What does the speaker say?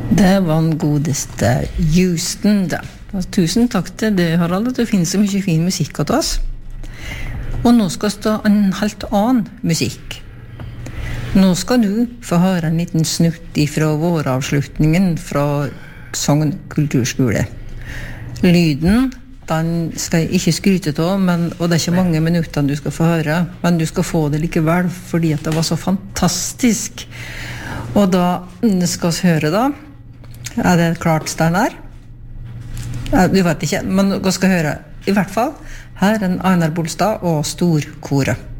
Det var den godeste Houston da. Og tusen takk til det, Harald, at det finnes så mye fin musikk til oss. Og nå skal stå en helt annen musikk. Nå skal du få høre en liten snutt fra våravslutningen fra Sogn kulturskole. Lyden, den skal jeg ikke skryte av, og det er ikke mange minutter du skal få høre, men du skal få det likevel, fordi at det var så fantastisk. Og da skal vi høre da, er det klart Steinar? Du vet ikke, men vi skal høre i hvert fall her en Einar Bolstad og Storkoret.